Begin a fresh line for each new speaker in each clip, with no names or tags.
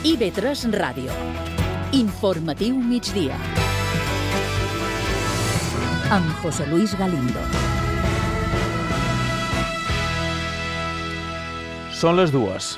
IB3 Ràdio. Informatiu migdia. Amb José Luis Galindo.
Són les 2.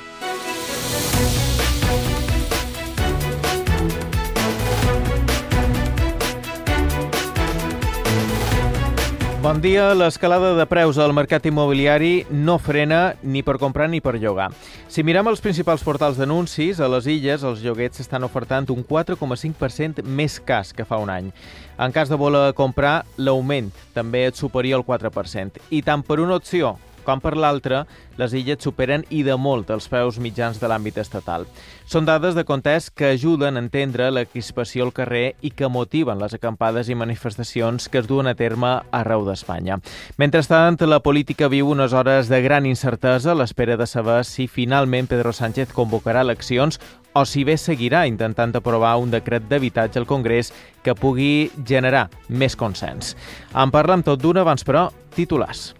Bon dia. L'escalada de preus al mercat immobiliari no frena ni per comprar ni per llogar. Si mirem els principals portals d'anuncis, a les Illes els lloguers s'estan ofertant un 4,5% més cars que fa un any. En cas de voler comprar, l'augment també et superior al 4%. I tant per una opció com per l'altra, les Illes superen i de molt els preus mitjans de l'àmbit estatal. Són dades de context que ajuden a entendre la crispació al carrer i que motiven les acampades i manifestacions que es duen a terme arreu d'Espanya. Mentrestant, la política viu unes hores de gran incertesa a l'espera de saber si finalment Pedro Sánchez convocarà eleccions o si bé seguirà intentant aprovar un decret d'habitatge al Congrés que pugui generar més consens. En parlem tot d'una, abans però, titulars.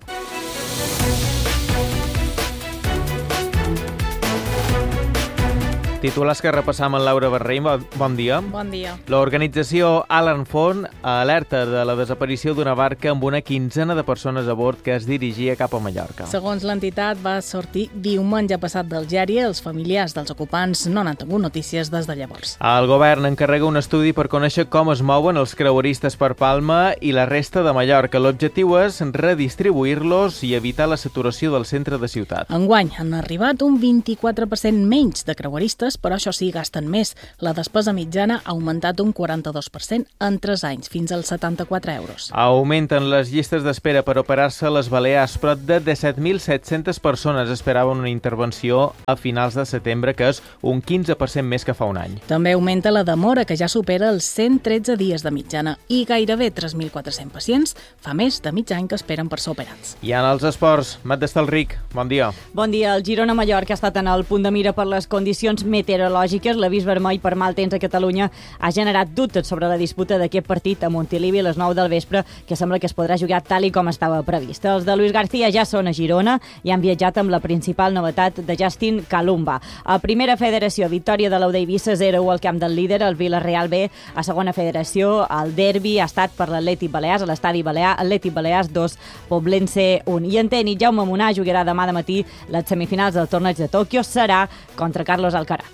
Titulars que repassam en Laura Barreim. Bon dia.
Bon dia.
L'organització Alarm Phone alerta de la desaparició d'una barca amb una quinzena de persones a bord que es dirigia cap a Mallorca.
Segons l'entitat, va sortir diumenge passat d'Algèria. Els familiars dels ocupants no n'han tingut notícies des de llavors.
El govern encarrega un estudi per conèixer com es mouen els creueristes per Palma i la resta de Mallorca. L'objectiu és redistribuir-los i evitar la saturació del centre de ciutat.
Enguany han arribat un 24% menys de creueristes, però això sí, gasten més. La despesa mitjana ha augmentat un 42% en 3 anys, fins als 74 euros.
Augmenten les llistes d'espera per operar-se a les Balears. Prop de 17.700 persones esperaven una intervenció a finals de setembre, que és un 15% més que fa un any.
També augmenta la demora, que ja supera els 113 dies de mitjana, i gairebé 3.400 pacients fa més de mig any que esperen per ser operats.
I en els esports, Mat d'Estalric, bon dia.
Bon dia. El Girona-Mallorca ha estat en el punt de mira per les condicions meteorològiques. L'avís vermell per mal temps a Catalunya ha generat dubtes sobre la disputa d'aquest partit a Montilivi a les 9 del vespre, que sembla que es podrà jugar tal i com estava previst. Els de Luis García ja són a Girona i han viatjat amb la principal novetat de Justin Kalumba. A primera federació, victòria de l'Aude Eivissa 0-1 al camp del líder, el Villarreal B. A segona federació, el derbi ha estat per l'Atlètic Balears, a l'estadi Balear, Atlètic Balears 2, Poblense 1. I en tenis, Jaume Munà jugarà demà de matí les semifinals del torneig de Tòquio, serà contra Carlos Alcaraz.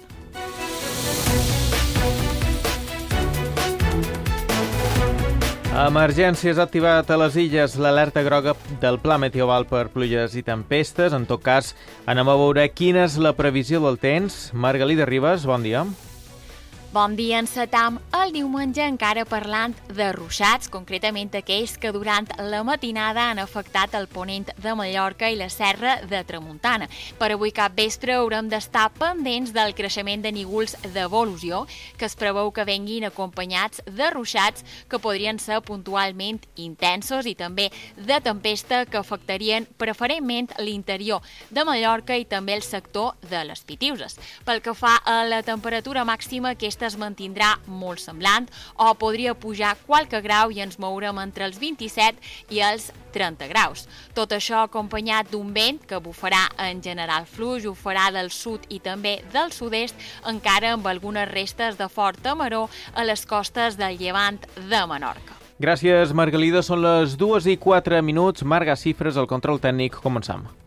Emergències ha activat a les Illes l'alerta groga del Pla Meteoval per pluges i tempestes. En tot cas, anem a veure quina és la previsió del temps. Margalida Ribas, bon dia.
Bon dia, encetam el diumenge encara parlant de ruixats, concretament aquells que durant la matinada han afectat el ponent de Mallorca i la serra de Tramuntana. Per avui cap vespre haurem d'estar pendents del creixement de nígols d'evolució, que es preveu que venguin acompanyats de ruixats que podrien ser puntualment intensos i també de tempesta que afectarien preferentment l'interior de Mallorca i també el sector de les Pitiuses. Pel que fa a la temperatura màxima, aquesta es mantindrà molt semblant o podria pujar qualque grau i ens mourem entre els 27 i els 30 graus. Tot això acompanyat d'un vent que bufarà en general fluix, ho farà del sud i també del sud-est, encara amb algunes restes de forta maror a les costes del llevant de Menorca.
Gràcies, Margalida. Són les 2:04. Marga Cifres, el control tècnic. Començam.